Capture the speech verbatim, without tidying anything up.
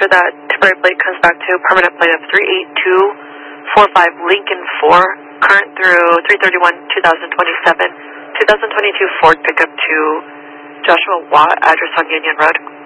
after that, temporary plate comes back to permanent plate of three eight two four five Lincoln four, current through three thirty-one twenty twenty-seven, twenty twenty-two Ford pickup to Joshua Watt, address on Union Road.